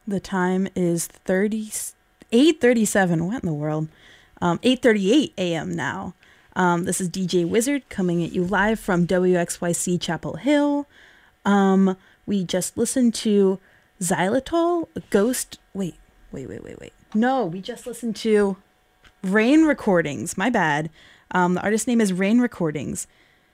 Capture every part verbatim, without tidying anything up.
The time is thirty eight thirty-seven. What in the world? Um, eight thirty-eight a m now. Um, this is D J Wizard coming at you live from W X Y C Chapel Hill. Um, we just listened to Xylitol, Ghost. Wait, wait, wait, wait, wait. No, we just listened to Rain Recordings. My bad. Um, the artist name is Rain Recordings.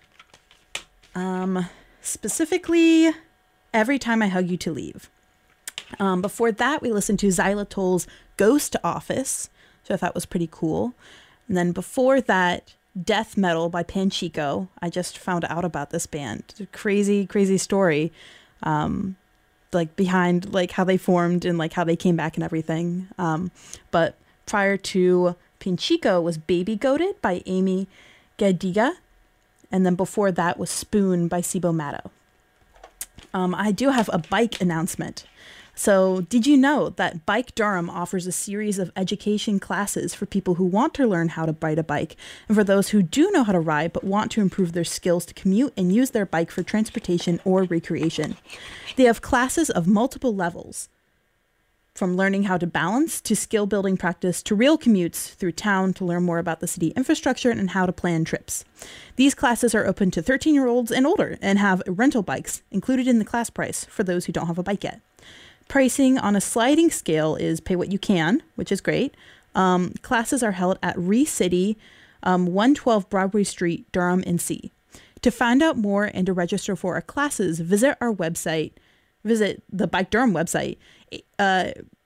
Um, specifically, Every Time I Hug You to Leave. Um, before that, we listened to Xylitol's Ghost Office, so I thought was pretty cool. And then before that, Death Metal by Panchico. I just found out about this band. It's a crazy, crazy story, um, like behind like how they formed and like how they came back and everything. Um, but prior to Panchico was Baby Goated by Amy Gadiga, and then before that was Spoon by Sibo Matto. Um, I do have a bike announcement. So did you know that Bike Durham offers a series of education classes for people who want to learn how to ride a bike, and for those who do know how to ride but want to improve their skills to commute and use their bike for transportation or recreation? They have classes of multiple levels, from learning how to balance to skill building practice to real commutes through town to learn more about the city infrastructure and how to plan trips. These classes are open to thirteen-year-olds and older and have rental bikes included in the class price for those who don't have a bike yet. Pricing on a sliding scale is pay what you can, which is great. Um, classes are held at Re-City, um, one twelve Broadway Street, Durham, N C. To find out more and to register for our classes, visit our website, visit the Bike Durham website, uh,